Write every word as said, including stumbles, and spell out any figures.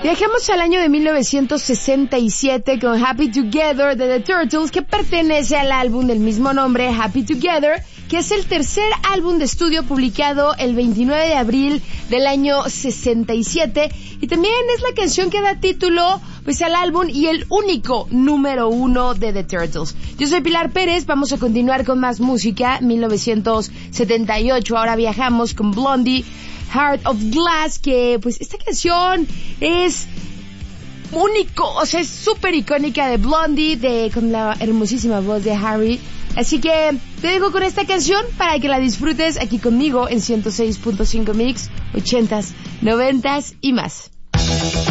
Viajamos al año de mil novecientos sesenta y siete con Happy Together de The Turtles, que pertenece al álbum del mismo nombre, Happy Together, que es el tercer álbum de estudio publicado el veintinueve de abril del año sesenta y siete, y también es la canción que da título pues al álbum y el único número uno de The Turtles. Yo soy Pilar Pérez, vamos a continuar con más música. Mil novecientos setenta y ocho, ahora viajamos con Blondie, Heart of Glass, que pues esta canción es único, o sea, es súper icónica de Blondie, de, con la hermosísima voz de Harry. Así que te dejo con esta canción para que la disfrutes aquí conmigo en ciento seis punto cinco Mix, ochentas, noventas y más.